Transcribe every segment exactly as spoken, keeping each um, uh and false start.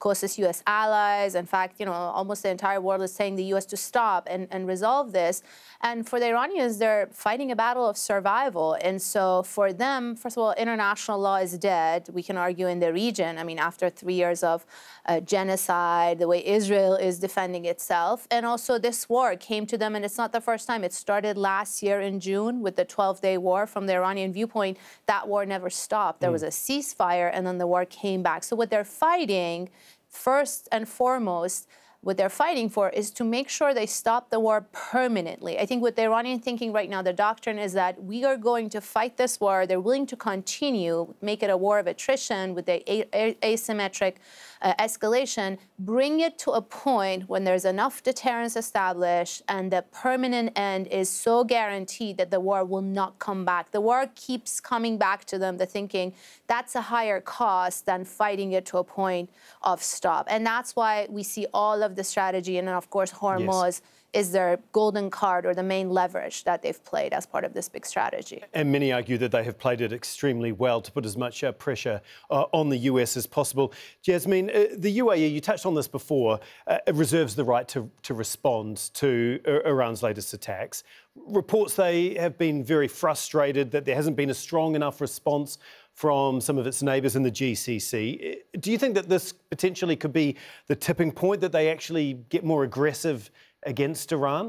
closest U S allies. In fact, you know, almost the entire world is saying the U S to stop and, and resolve this. And for the Iranians, they're fighting a battle of survival. And so for them, first of all, international law is dead. We can argue in the region. I mean, after three years of uh, genocide, the way Israel is defending itself. And also this war came to them, and it's not the first time. It started last year in June with the twelve-day war. From the Iranian viewpoint, that war never stopped. There mm. was a ceasefire, and then the war came back. So what they're fighting, first and foremost, what they're fighting for is to make sure they stop the war permanently. I think what the Iranian thinking right now, the doctrine is that we are going to fight this war. They're willing to continue, make it a war of attrition with the asymmetric uh, escalation, bring it to a point when there's enough deterrence established and the permanent end is so guaranteed that the war will not come back. The war keeps coming back to them, the thinking that's a higher cost than fighting it to a point of stop. And that's why we see all of the strategy, and then of course Hormuz yes. is their golden card or the main leverage that they've played as part of this big strategy. And many argue that they have played it extremely well to put as much uh, pressure uh, on the U S as possible. Jasmine, uh, the U A E, you touched on this before, uh, reserves the right to, to respond to uh, Iran's latest attacks. Reports they have been very frustrated that there hasn't been a strong enough response from some of its neighbours in the G C C. Do you think that this potentially could be the tipping point, that they actually get more aggressive against Iran?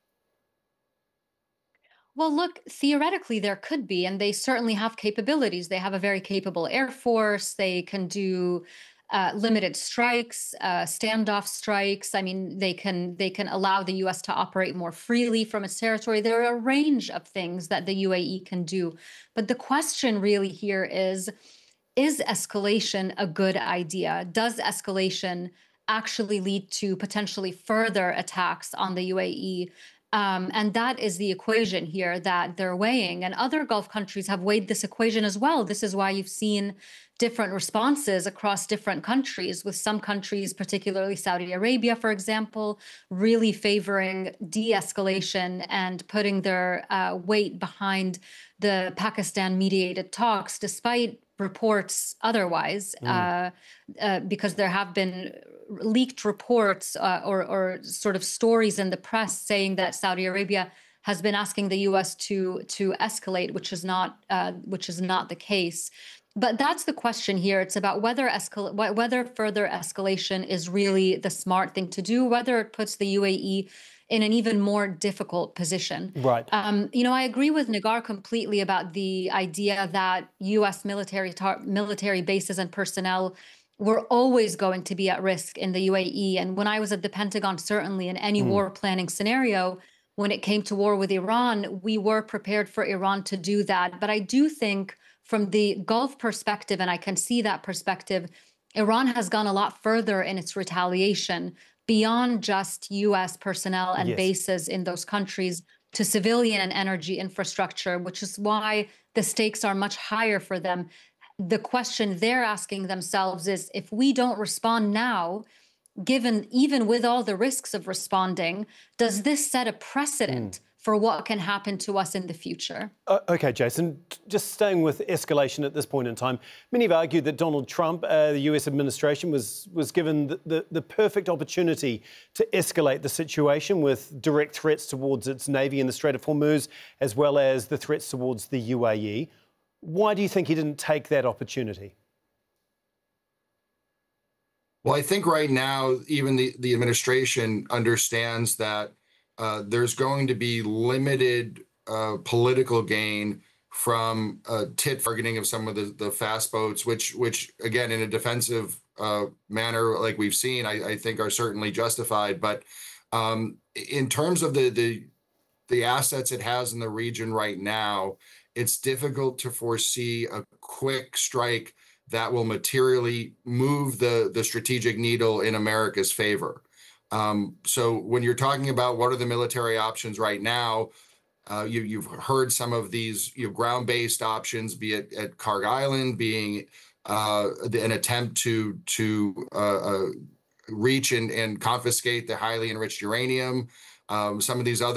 Well, look, theoretically, there could be, and they certainly have capabilities. They have a very capable Air Force. They can do uh, limited strikes, uh, standoff strikes. I mean, they can they can allow the U S to operate more freely from its territory. There are a range of things that the U A E can do. But the question really here is, is escalation a good idea? Does escalation actually lead to potentially further attacks on the U A E? Um, and that is the equation here that they're weighing. And other Gulf countries have weighed this equation as well. This is why you've seen different responses across different countries, with some countries, particularly Saudi Arabia, for example, really favoring de-escalation and putting their uh, weight behind the Pakistan-mediated talks, despite reports otherwise, mm. uh, uh, because there have been leaked reports uh, or, or sort of stories in the press saying that Saudi Arabia has been asking the U S to to escalate, which is not uh, which is not the case. But that's the question here. It's about whether escal- whether further escalation is really the smart thing to do, whether it puts the U A E in an even more difficult position. Right. Um, you know, I agree with Negar completely about the idea that U S military tar- military bases and personnel were always going to be at risk in the U A E. And when I was at the Pentagon, certainly in any mm. war planning scenario, when it came to war with Iran, we were prepared for Iran to do that. But I do think from the Gulf perspective, and I can see that perspective, Iran has gone a lot further in its retaliation beyond just U S personnel and yes. bases in those countries to civilian and energy infrastructure, which is why the stakes are much higher for them. The question they're asking themselves is, if we don't respond now, given even with all the risks of responding, does this set a precedent mm. for what can happen to us in the future? Uh, OK, Jason, just staying with escalation at this point in time, many have argued that Donald Trump, uh, the U S administration, was, was given the, the, the perfect opportunity to escalate the situation with direct threats towards its navy in the Strait of Hormuz, as well as the threats towards the U A E. Why do you think he didn't take that opportunity? Well, I think right now, even the, the administration understands that uh, there's going to be limited uh, political gain from uh, tit targeting of some of the, the fast boats, which, which again, in a defensive uh, manner, like we've seen, I, I think are certainly justified. But um, in terms of the, the the assets it has in the region right now, it's difficult to foresee a quick strike that will materially move the, the strategic needle in America's favor. Um, so when you're talking about what are the military options right now, uh, you, you've heard some of these you know, ground-based options, be it at Karg Island, being uh, an attempt to, to uh, uh, reach and, and confiscate the highly enriched uranium. Um, some of these other